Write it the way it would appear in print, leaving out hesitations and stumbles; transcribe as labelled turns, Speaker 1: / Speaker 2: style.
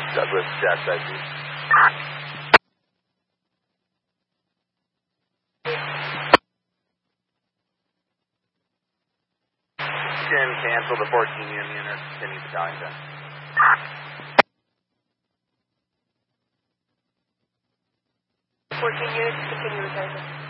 Speaker 1: Douglas, Jack ID. 10, cancel the 14 Union or continue battalion 10.
Speaker 2: Units, continue with